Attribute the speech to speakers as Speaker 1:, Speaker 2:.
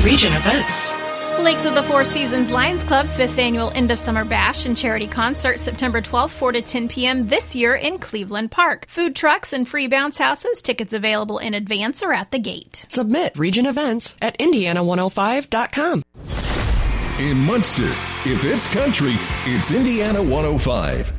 Speaker 1: Region Events.
Speaker 2: Lakes of the Four Seasons Lions Club 5th Annual End of Summer Bash and Charity Concert September 12th, 4 to 10 p.m. this year in Cleveland Park. Food trucks and free bounce houses. Tickets available in advance or at the gate.
Speaker 1: Submit Region Events at Indiana105.com.
Speaker 3: In Munster, if it's country, it's Indiana 105.